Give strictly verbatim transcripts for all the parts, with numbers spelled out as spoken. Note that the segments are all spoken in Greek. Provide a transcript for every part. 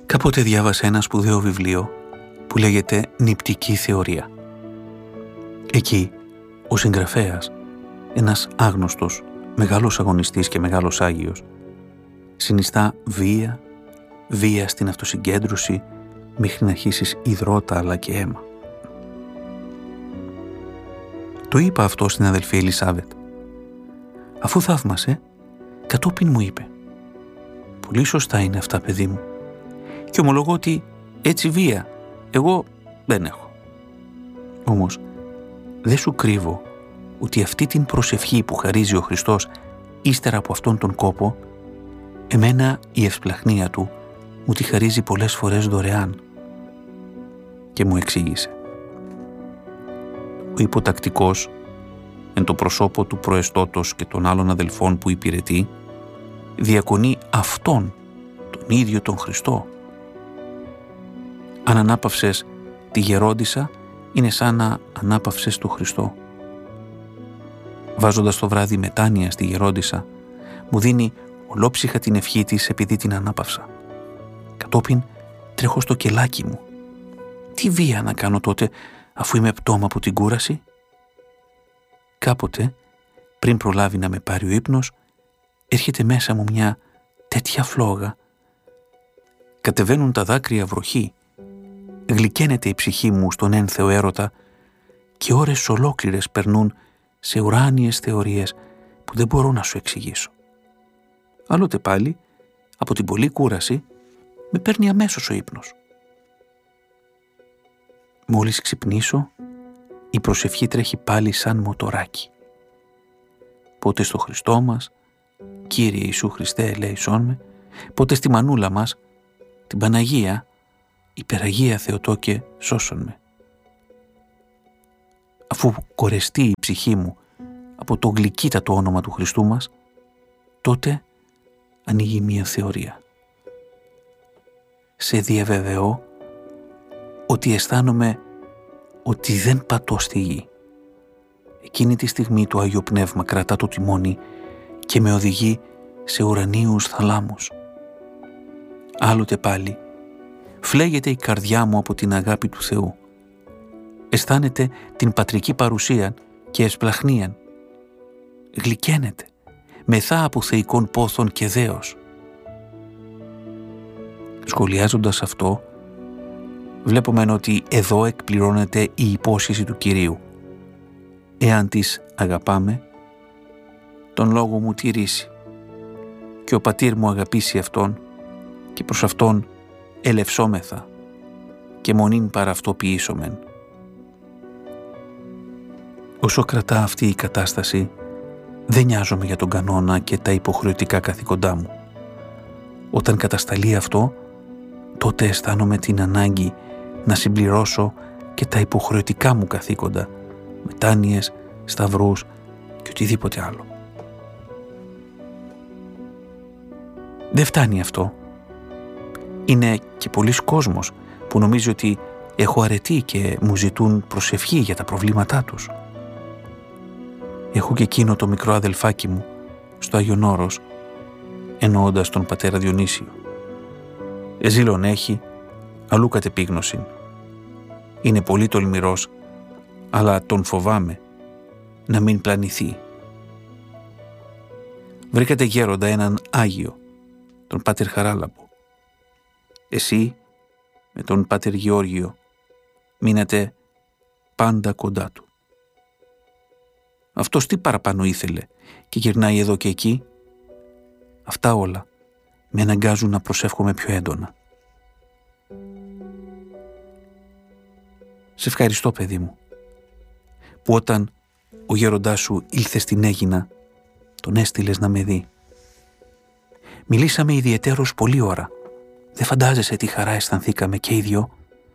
Κάποτε διάβασα ένα σπουδαίο βιβλίο που λέγεται «Νηπτική θεωρία». Εκεί ο συγγραφέας, ένας άγνωστος, μεγάλος αγωνιστής και μεγάλος Άγιος, συνιστά βία, βία στην αυτοσυγκέντρωση μέχρι να αρχίσεις υδρότα αλλά και αίμα. Το είπα αυτό στην αδελφή Ελισάβετ. Αφού θαύμασε, κατόπιν μου είπε «Πολύ σωστά είναι αυτά, παιδί μου, και ομολογώ ότι έτσι βία εγώ δεν έχω. Όμως δεν σου κρύβω ότι αυτή την προσευχή που χαρίζει ο Χριστός ύστερα από αυτόν τον κόπο, εμένα η ευσπλαχνία του μου τη χαρίζει πολλές φορές δωρεάν». Και μου εξήγησε. Ο υποτακτικός, εν το προσώπο του προεστώτος και των άλλων αδελφών που υπηρετεί, διακονεί αυτόν, τον ίδιο τον Χριστό. Αν ανάπαυσες τη γερόντισσα, είναι σαν να ανάπαυσες τον Χριστό. Βάζοντας το βράδυ μετάνοια στη γερόντισσα, μου δίνει ολόψυχα την ευχή της επειδή την ανάπαυσα. Κατόπιν τρέχω στο κελάκι μου. Τι βία να κάνω τότε, αφού είμαι πτώμα από την κούραση? Κάποτε, πριν προλάβει να με πάρει ο ύπνος, έρχεται μέσα μου μια τέτοια φλόγα. Κατεβαίνουν τα δάκρυα βροχή, γλυκαίνεται η ψυχή μου στον ένθεο έρωτα και ώρες ολόκληρες περνούν σε ουράνιες θεωρίες που δεν μπορώ να σου εξηγήσω. Άλλοτε πάλι, από την πολλή κούραση, με παίρνει αμέσως ο ύπνος. Μόλις ξυπνήσω, η προσευχή τρέχει πάλι σαν μοτοράκι. Πότε στο Χριστό μας, Κύριε Ιησού Χριστέ ελέησόν με, πότε στη μανούλα μας, την Παναγία, υπεραγία Θεοτόκε σώσον με. Αφού κορεστεί η ψυχή μου από το γλυκύτατο όνομα του Χριστού μας, τότε ανοίγει μία θεωρία. Σε διαβεβαιώ ότι αισθάνομαι ότι δεν πατώ στη γη. Εκείνη τη στιγμή το Άγιο Πνεύμα κρατά το τιμόνι και με οδηγεί σε ουρανίους θαλάμους. Άλλοτε πάλι φλέγεται η καρδιά μου από την αγάπη του Θεού. Αισθάνεται την πατρική παρουσία και εσπλαχνίαν. Γλυκαίνεται, μεθά από θεϊκών πόθων και δέος. Σχολιάζοντας αυτό, βλέπουμε ότι εδώ εκπληρώνεται η υπόσχεση του Κυρίου. Εάν της αγαπάμε, τον λόγο μου τηρήσει και ο πατήρ μου αγαπήσει αυτόν και προς αυτόν ελευσόμεθα και μονήν παρά αυτό ποιήσομεν. Όσο κρατά αυτή η κατάσταση, δεν νοιάζομαι για τον κανόνα και τα υποχρεωτικά καθήκοντά μου. Όταν κατασταλεί αυτό, τότε αισθάνομαι την ανάγκη να συμπληρώσω και τα υποχρεωτικά μου καθήκοντα, μετάνοιες, σταυρούς και οτιδήποτε άλλο. Δεν φτάνει αυτό. Είναι και πολλοί κόσμος που νομίζει ότι έχω αρετή και μου ζητούν προσευχή για τα προβλήματά τους. Έχω και εκείνο το μικρό αδελφάκι μου στο Άγιον Όρος, εννοώντας τον πατέρα Διονύσιο. Εζήλων έχει, αλλού κατεπίγνωσιν. Είναι πολύ τολμηρός, αλλά τον φοβάμαι να μην πλανηθεί. Βρήκατε γέροντα έναν Άγιο, τον Πάτερ Χαράλαμπο. Εσύ με τον Πάτερ Γεώργιο μείνατε πάντα κοντά του. Αυτός τι παραπάνω ήθελε και γυρνάει εδώ και εκεί? Αυτά όλα με αναγκάζουν να προσεύχομαι πιο έντονα. Σε ευχαριστώ, παιδί μου, που όταν ο γέροντάς σου ήλθε στην Αίγινα, τον έστειλες να με δει. Μιλήσαμε ιδιαιτέρως πολλή ώρα. Δεν φαντάζεσαι τι χαρά αισθανθήκαμε και οι δυο.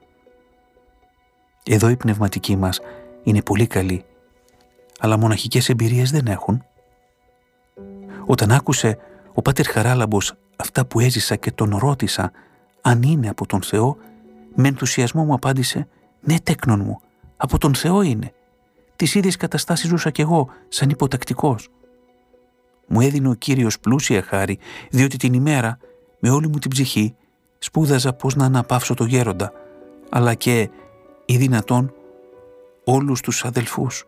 Εδώ οι πνευματικοί μας είναι πολύ καλοί, αλλά μοναχικές εμπειρίες δεν έχουν. Όταν άκουσε ο Πάτερ Χαράλαμπος αυτά που έζησα και τον ρώτησα αν είναι από τον Θεό, με ενθουσιασμό μου απάντησε «Ναι, τέκνον μου, από τον Θεό είναι. Τις ίδιες καταστάσεις ζούσα κι εγώ, σαν υποτακτικός. Μου έδινε ο Κύριος πλούσια χάρη, διότι την ημέρα, με όλη μου την ψυχή, σπούδαζα πώς να αναπαύσω το γέροντα, αλλά και, ή δυνατόν, όλους τους αδελφούς.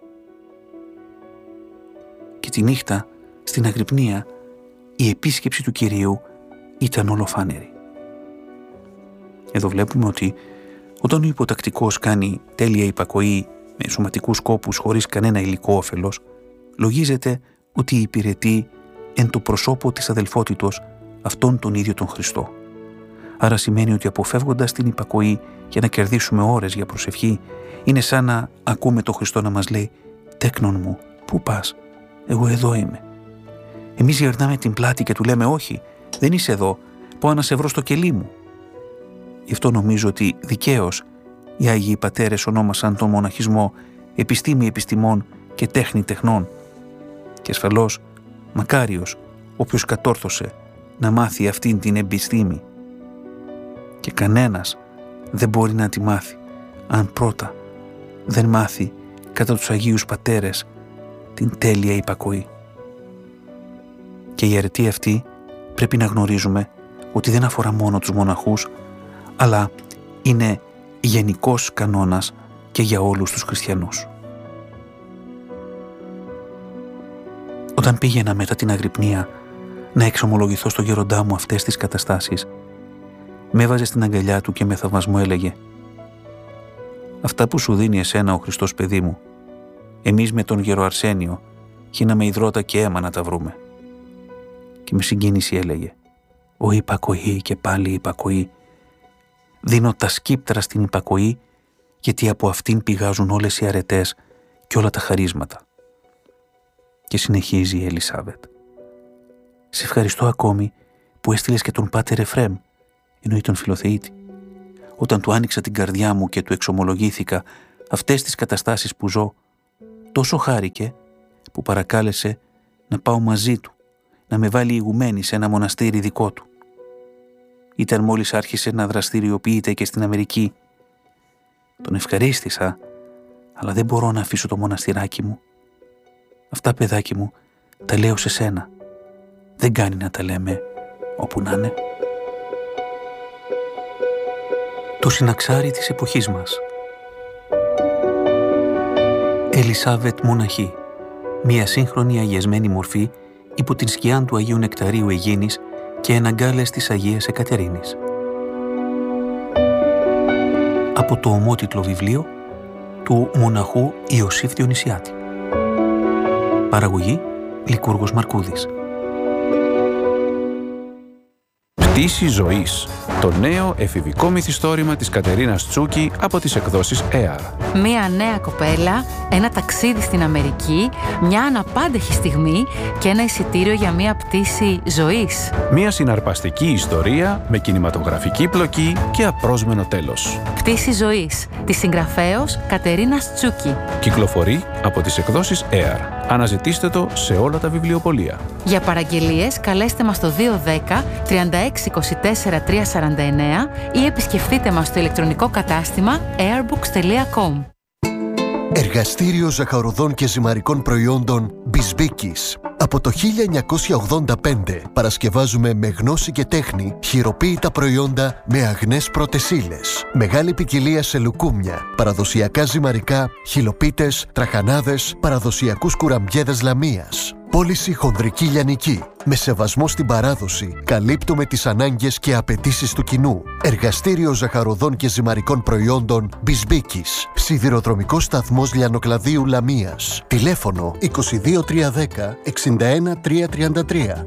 Και τη νύχτα, στην αγρυπνία, η επίσκεψη του Κυρίου ήταν ολοφάνερη. Εδώ βλέπουμε ότι όταν ο υποτακτικός κάνει τέλεια υπακοή με σωματικούς κόπους χωρίς κανένα υλικό όφελος, λογίζεται ότι υπηρετεί εν το προσώπο της αδελφότητος αυτόν τον ίδιο τον Χριστό. Άρα σημαίνει ότι αποφεύγοντας την υπακοή για να κερδίσουμε ώρες για προσευχή, είναι σαν να ακούμε τον Χριστό να μας λέει «Τέκνον μου, πού πας, εγώ εδώ είμαι». Εμείς γυρνάμε την πλάτη και του λέμε «Όχι, δεν είσαι εδώ, πάω να σε βρω στο κελί μου». Γι' αυτό νομίζω ότι δικαίως οι Άγιοι Πατέρες ονόμασαν τον μοναχισμό επιστήμη επιστημών και τέχνη τεχνών. Και ασφαλώς μακάριος όποιος κατόρθωσε να μάθει αυτήν την επιστήμη. Και κανένας δεν μπορεί να τη μάθει αν πρώτα δεν μάθει κατά τους Αγίους Πατέρες την τέλεια υπακοή. Και η αρετή αυτή πρέπει να γνωρίζουμε ότι δεν αφορά μόνο τους μοναχούς, αλλά είναι γενικός κανόνας και για όλους τους χριστιανούς. Όταν πήγαινα μετά την αγρυπνία να εξομολογηθώ στο γέροντά μου αυτές τις καταστάσεις, με έβαζε στην αγκαλιά του και με θαυμασμό έλεγε «Αυτά που σου δίνει εσένα ο Χριστός, παιδί μου, εμείς με τον γερο Αρσένιο χύναμε υδρότα και αίμα να τα βρούμε». Και με συγκίνηση έλεγε «Ο υπακοή και πάλι υπακοή. Δίνω τα σκύπτρα στην υπακοή, γιατί από αυτήν πηγάζουν όλες οι αρετές και όλα τα χαρίσματα». Και συνεχίζει η Ελισάβετ «Σε ευχαριστώ ακόμη που έστειλες και τον Πάτερ Εφραίμ», εννοεί τον Φιλοθεήτη. «Όταν του άνοιξα την καρδιά μου και του εξομολογήθηκα αυτές τις καταστάσεις που ζω, τόσο χάρηκε που παρακάλεσε να πάω μαζί του, να με βάλει ηγουμένη σε ένα μοναστήρι δικό του. Ήταν μόλις άρχισε να δραστηριοποιείται και στην Αμερική. Τον ευχαρίστησα, αλλά δεν μπορώ να αφήσω το μοναστηράκι μου. Αυτά, παιδάκι μου, τα λέω σε σένα. Δεν κάνει να τα λέμε όπου να είναι». Το συναξάρι της εποχής μας. Ελισάβετ Μοναχή, μια σύγχρονη αγιασμένη μορφή υπό την σκιά του Αγίου Νεκταρίου Αιγίνης και εναγκάλες της Αγίας Εκατερίνης. Από το ομότιτλο βιβλίο του μοναχού Ιωσήφ Διονυσιάτη. Παραγωγή Λικούργος Μαρκούδης. Πτήση ζωής. Το νέο εφηβικό μυθιστόρημα της Κατερίνας Τσούκη από τις εκδόσεις έαρ. Μία νέα κοπέλα, ένα ταξίδι στην Αμερική, μια αναπάντεχη στιγμή και ένα εισιτήριο για μία πτήση ζωής. Μία συναρπαστική ιστορία με κινηματογραφική πλοκή και απρόσμενο τέλος. Πτήση ζωής, της συγγραφέως Κατερίνας Τσούκη. Κυκλοφορεί από τις εκδόσεις έαρ. Αναζητήστε το σε όλα τα βιβλιοπωλεία. Για παραγγελίες καλέστε μας στο δύο ένα μηδέν τρία έξι είκοσι τέσσερα τριακόσια σαράντα εννέα ή επισκεφτείτε μας στο ηλεκτρονικό κατάστημα airbooks τελεία com. Εργαστήριο ζαχαροδών και ζυμαρικών προϊόντων Μπισμπίκης. Από το χίλια εννιακόσια ογδόντα πέντε παρασκευάζουμε με γνώση και τέχνη χειροποίητα προϊόντα με αγνές πρώτες ύλες. Μεγάλη ποικιλία σε λουκούμια, παραδοσιακά ζυμαρικά, χυλοπίτες, τραχανάδες, παραδοσιακούς κουραμπιέδες λαμίας. Πώληση χονδρική λιανική. Με σεβασμό στην παράδοση, καλύπτουμε τις ανάγκες και απαιτήσεις του κοινού. Εργαστήριο ζαχαροδών και ζυμαρικών προϊόντων Μπισμπίκης. Σιδηροδρομικός σταθμός Λιανοκλαδίου Λαμίας. Τηλέφωνο είκοσι δύο τριακόσια δέκα εξήντα ένα τριακόσια τριάντα τρία.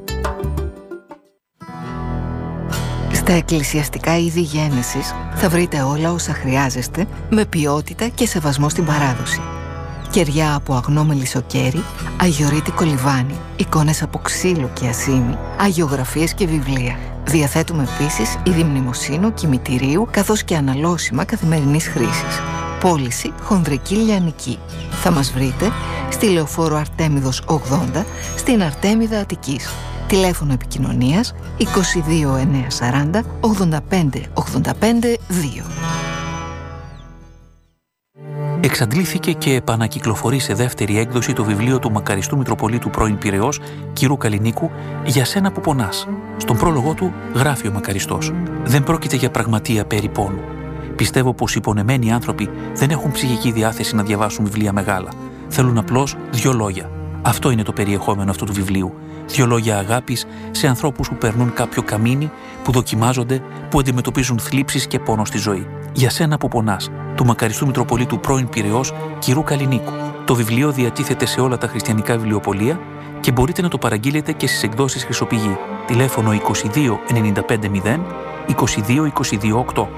Στα εκκλησιαστικά είδη γέννησης θα βρείτε όλα όσα χρειάζεστε με ποιότητα και σεβασμό στην παράδοση. Κεριά από αγνό μελισσοκέρι, αγιορείτικο λιβάνι, εικόνες από ξύλο και ασήμι, αγιογραφίες και βιβλία. Διαθέτουμε επίσης είδη μνημοσύνου, κημητηρίου, καθώς και αναλώσιμα καθημερινής χρήσης. Πώληση χονδρική λιανική. Θα μας βρείτε στη Λεωφόρο Αρτέμιδος ογδόντα, στην Αρτέμιδα Αττικής. Τηλέφωνο επικοινωνίας είκοσι δύο εννιακόσια σαράντα ογδόντα πέντε ογδόντα πέντε δύο. εξαντλήθηκε και επανακυκλοφορεί σε δεύτερη έκδοση το βιβλίο του μακαριστού Μητροπολίτου πρώην Πειραιώς, κ. Καλλινίκου, «Για σένα που πονάς». Στον πρόλογο του γράφει ο μακαριστός: «Δεν πρόκειται για πραγματεία περί πόνου. Πιστεύω πως οι πονεμένοι άνθρωποι δεν έχουν ψυχική διάθεση να διαβάσουν βιβλία μεγάλα. Θέλουν απλώς δύο λόγια. Αυτό είναι το περιεχόμενο αυτού του βιβλίου. Δύο λόγια αγάπης σε ανθρώπους που περνούν κάποιο καμίνι, που δοκιμάζονται, που αντιμετωπίζουν θλίψεις και πόνο στη ζωή. Για σένα που πονάς», του μακαριστού Μητροπολίτου πρώην Πειραιώς, κ. Καλλινίκου. Το βιβλίο διατίθεται σε όλα τα χριστιανικά βιβλιοπωλεία και μπορείτε να το παραγγείλετε και στις εκδόσεις Χρυσοπηγή. Τηλέφωνο είκοσι δύο ενενήντα πέντε μηδέν είκοσι δύο είκοσι δύο οκτώ.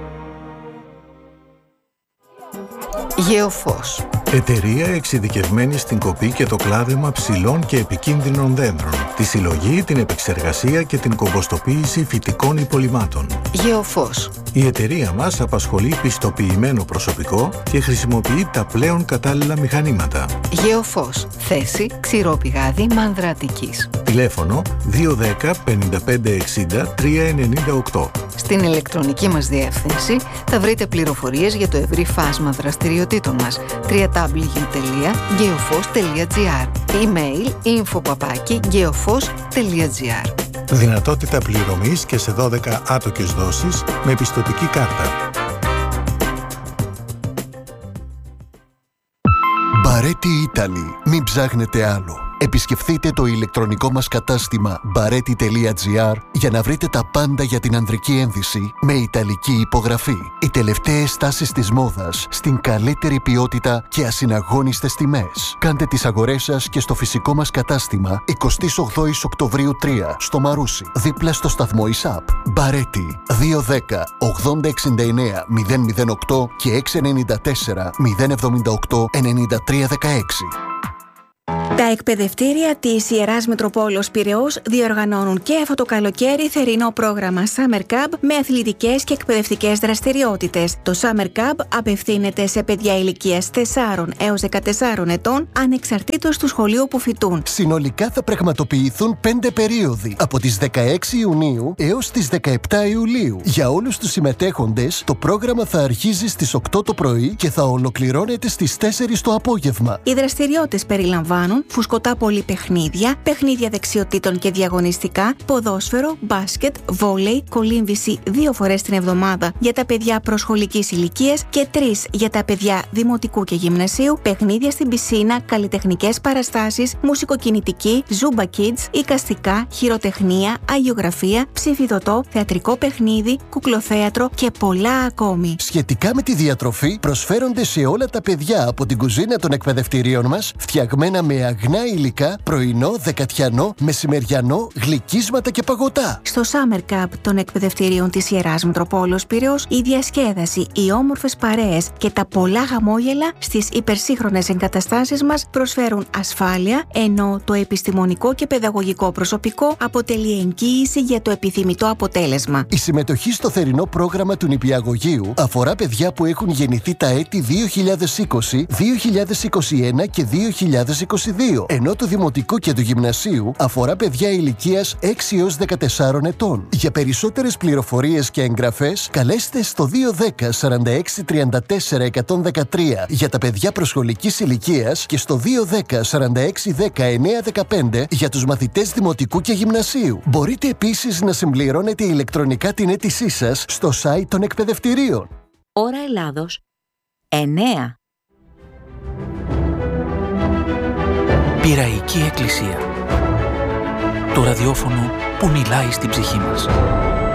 Γεωφός. Εταιρεία εξειδικευμένη στην κοπή και το κλάδεμα ψηλών και επικίνδυνων δέντρων, τη συλλογή, την επεξεργασία και την κομποστοποίηση φυτικών υπολειμμάτων. Γεωφός. Η εταιρεία μας απασχολεί πιστοποιημένο προσωπικό και χρησιμοποιεί τα πλέον κατάλληλα μηχανήματα. Γεωφός. Θέση Ξηρό Πηγάδι, Μάνδρα Αττικής. Τηλέφωνο δύο ένα μηδέν πέντε πέντε εξήντα τρία ενενήντα οκτώ. Στην ηλεκτρονική μας διεύθυνση θα βρείτε πληροφορίες για το ευρύ φάσμα δραστηριοτήτων μας. double-u double-u double-u τελεία geofos τελεία gr. Email info παπάκι geofos τελεία gr. Δυνατότητα πληρωμής και σε δώδεκα άτοκες δόσεις με πιστωτική κάρτα. Μπαρέτι Italy. Μην ψάχνετε άλλο. Επισκεφτείτε το ηλεκτρονικό μας κατάστημα μπαρέτι τελεία gr για να βρείτε τα πάντα για την ανδρική ένδυση με ιταλική υπογραφή. Οι τελευταίες τάσεις της μόδας στην καλύτερη ποιότητα και ασυναγώνιστες τιμές. Κάντε τις αγορές σας και στο φυσικό μας κατάστημα εικοστή ογδόη Οκτωβρίου τρία στο Μαρούσι, δίπλα στο σταθμό ΙΣΑΠ. Μπαρέτι δύο ένα μηδέν ογδόντα εξήντα εννέα μηδέν μηδέν οκτώ και έξι εννιά τέσσερα μηδέν εβδομήντα οκτώ ενενήντα τρία δεκαέξι. Τα εκπαιδευτήρια της Ιεράς Μητροπόλεως Πειραιώς διοργανώνουν και αυτό το καλοκαίρι θερινό πρόγραμμα Summer Camp με αθλητικές και εκπαιδευτικές δραστηριότητες. Το Summer Camp απευθύνεται σε παιδιά ηλικίας τεσσάρων έως δεκατεσσάρων ετών, ανεξαρτήτως του σχολείου που φοιτούν. Συνολικά θα πραγματοποιηθούν πέντε περίοδοι, από τις δεκαέξι Ιουνίου έως τις δεκαεπτά Ιουλίου. Για όλους τους συμμετέχοντες, το πρόγραμμα θα αρχίζει στις οκτώ το πρωί και θα ολοκληρώνεται στις τέσσερις το απόγευμα. Οι δραστηριότητες περιλαμβάνουν φουσκωτά πολυπαιχνίδια, παιχνίδια δεξιοτήτων και διαγωνιστικά, ποδόσφαιρο, μπάσκετ, βόλεϊ, κολύμβηση δύο φορές την εβδομάδα για τα παιδιά προσχολικής ηλικίας και τρεις για τα παιδιά δημοτικού και γυμνασίου, παιχνίδια στην πισίνα, καλλιτεχνικές παραστάσεις, μουσικοκινητική, Zumba Kids, εικαστικά, χειροτεχνία, αγιογραφία, ψηφιδωτό, θεατρικό παιχνίδι, κουκλοθέατρο και πολλά ακόμη. Σχετικά με τη διατροφή, προσφέρονται σε όλα τα παιδιά από την κουζίνα των εκπαιδευτηρίων μας, φτιαγμένα με αγνά υλικά, πρωινό, δεκατιανό, μεσημεριανό, γλυκίσματα και παγωτά. Στο Summer Camp των εκπαιδευτηρίων της Ιεράς Μητροπόλεως Πειραιώς, η διασκέδαση, οι όμορφες παρέες και τα πολλά χαμόγελα στις υπερσύγχρονες εγκαταστάσεις μας προσφέρουν ασφάλεια, ενώ το επιστημονικό και παιδαγωγικό προσωπικό αποτελεί εγγύηση για το επιθυμητό αποτέλεσμα. Η συμμετοχή στο θερινό πρόγραμμα του νηπιαγωγείου αφορά παιδιά που έχουν γεννηθεί τα έτη δύο χιλιάδες είκοσι, δύο χιλιάδες είκοσι ένα και δύο χιλιάδες είκοσι δύο, ενώ το δημοτικό και του γυμνασίου αφορά παιδιά ηλικίας έξι έως δεκατεσσάρων ετών. Για περισσότερες πληροφορίες και εγγραφές, καλέστε στο δύο ένα μηδέν σαράντα έξι τριάντα τέσσερα εκατόν δεκατρία για τα παιδιά προσχολικής ηλικίας και στο δύο ένα μηδέν σαράντα έξι δέκα εννέα δεκαπέντε για τους μαθητές δημοτικού και γυμνασίου. Μπορείτε επίσης να συμπληρώνετε ηλεκτρονικά την αίτησή σας στο site των εκπαιδευτηρίων. Ώρα Ελλάδος εννέα. Πειραϊκή Εκκλησία. Το ραδιόφωνο που μιλάει στην ψυχή μας.